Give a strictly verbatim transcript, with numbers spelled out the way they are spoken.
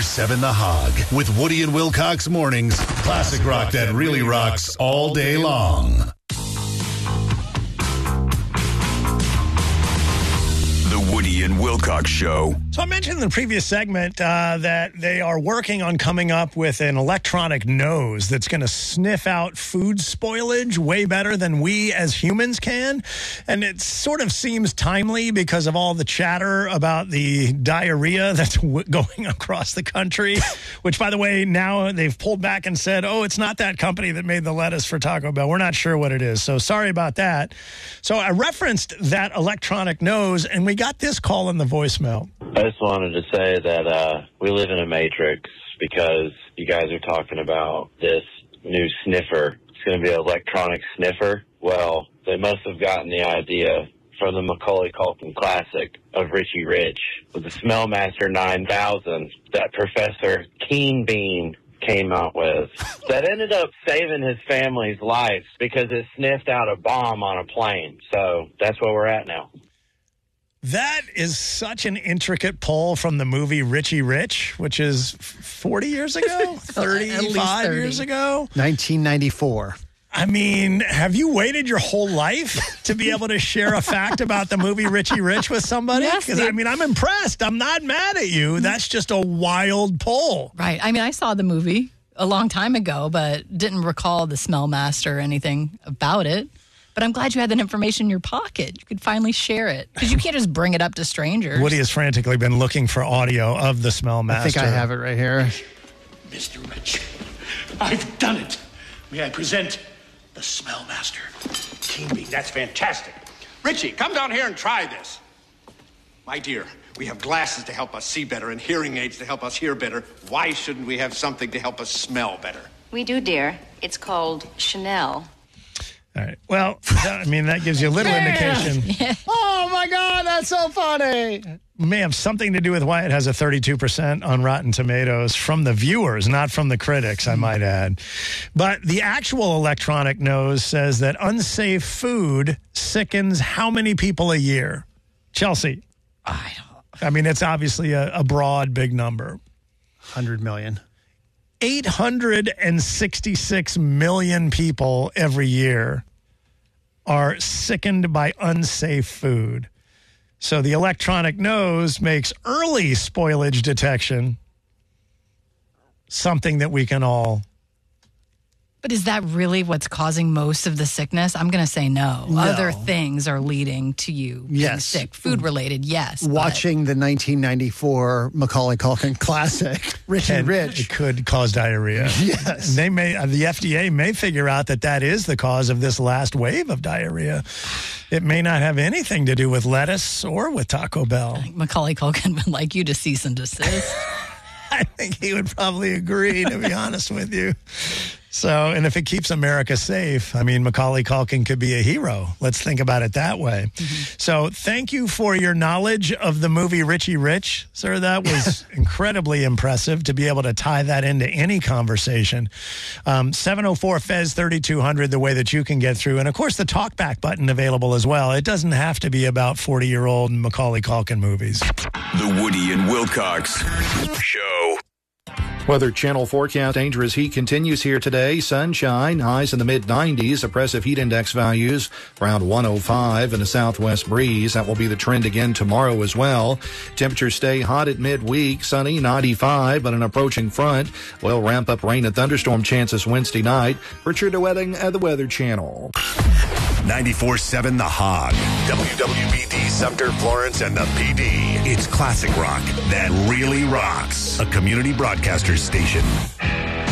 seven The Hog with Woody and Wilcox mornings. Classic rock that really rocks all day long. The Woody and Wilcox Show. So I mentioned in the previous segment uh, that they are working on coming up with an electronic nose that's going to sniff out food spoilage way better than we as humans can. And it sort of seems timely because of all the chatter about the diarrhea that's w- going across the country, which, by the way, now they've pulled back and said, oh, it's not that company that made the lettuce for Taco Bell. We're not sure what it is. So sorry about that. So I referenced that electronic nose, and we got this call in the voicemail. I just wanted to say that uh, we live in a matrix because you guys are talking about this new sniffer. It's going to be an electronic sniffer. Well, they must have gotten the idea from the Macaulay Culkin classic of Richie Rich with the Smellmaster nine thousand that Professor Keen Bean came out with. That ended up saving his family's life because it sniffed out a bomb on a plane. So that's where we're at now. That is such an intricate pull from the movie Richie Rich, which is forty years ago, thirty-five thirty. years ago. nineteen ninety-four. I mean, have you waited your whole life to be able to share a fact about the movie Richie Rich with somebody? Yes, Because, I mean, I'm impressed. I'm not mad at you. That's just a wild pull. Right. I mean, I saw the movie a long time ago, but didn't recall the Smellmaster or anything about it. But I'm glad you had that information in your pocket. You could finally share it. Because you can't just bring it up to strangers. Woody has frantically been looking for audio of the Smellmaster. I think I have it right here. Mister Rich, I've done it. May I present the Smellmaster? Keen Bean, that's fantastic. Richie, come down here and try this. My dear, we have glasses to help us see better and hearing aids to help us hear better. Why shouldn't we have something to help us smell better? We do, dear. It's called Chanel. All right. Well, I mean, that gives you a little indication. Oh, my God, that's so funny. May have something to do with why it has a thirty-two percent on Rotten Tomatoes from the viewers, not from the critics, I might add. But the actual electronic nose says that unsafe food sickens how many people a year? Chelsea. I don't. I mean, it's obviously a, a broad, big number. one hundred million. eight hundred sixty-six million people every year are sickened by unsafe food. So the electronic nose makes early spoilage detection something that we can all. But is that really what's causing most of the sickness? I'm going to say no. No. Other things are leading to you being Yes. sick. Food related, yes. but- Watching the nineteen ninety-four Macaulay Culkin classic, Richie And Rich. it could cause diarrhea. Yes. They may, uh, the F D A may figure out that that is the cause of this last wave of diarrhea. It may not have anything to do with lettuce or with Taco Bell. Macaulay Culkin would like you to cease and desist. I think he would probably agree, to be honest with you. So, and if it keeps America safe, I mean, Macaulay Culkin could be a hero. Let's think about it that way. Mm-hmm. So thank you for your knowledge of the movie Richie Rich, sir. That was incredibly impressive to be able to tie that into any conversation. Um, seven oh four F E Z thirty-two hundred, the way that you can get through. And, of course, the talkback button available as well. It doesn't have to be about forty-year-old Macaulay Culkin movies. The Woody and Wilcox Show. Weather Channel forecast. Dangerous heat continues here today. Sunshine, highs in the mid nineties. Oppressive heat index values around one oh five and a southwest breeze. That will be the trend again tomorrow as well. Temperatures stay hot at midweek. Sunny, ninety-five, but an approaching front will ramp up rain and thunderstorm chances Wednesday night. Richard DeWetting at the Weather Channel. ninety-four seven The Hog. W W B D Sumter, Florence, and the P D. It's classic rock that really rocks. A community broadcaster station.